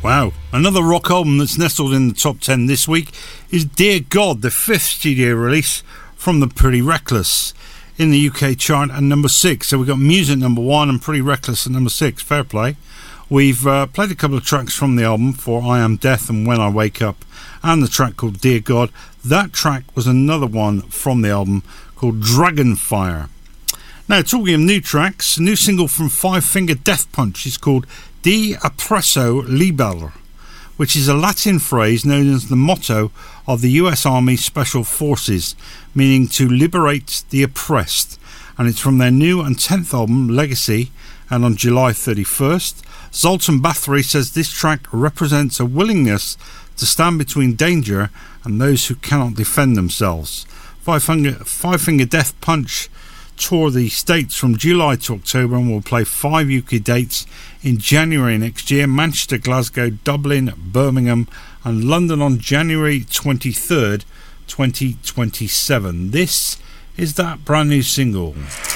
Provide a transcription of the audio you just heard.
Wow. Another rock album that's nestled in the top 10 this week is Dear God, the fifth studio release from the Pretty Reckless in the UK chart at number 6. So we've got Music number 1 and Pretty Reckless at number 6. Fair play. We've played a couple of tracks from the album for I Am Death and When I Wake Up, and the track called Dear God. That track was another one from the album called Dragonfire. Now, talking of new tracks, a new single from Five Finger Death Punch is called De Oppresso Liber, which is a Latin phrase known as the motto of the US Army Special Forces, meaning to liberate the oppressed. And it's from their new and 10th album, Legacy, and on July 31st. Zoltan Bathory says this track represents a willingness to stand between danger and those who cannot defend themselves. Five Finger Death Punch tour the States from July to October and will play 5 UK dates in January next year: Manchester, Glasgow, Dublin, Birmingham and London on January 23rd, 2027. This is that brand new single.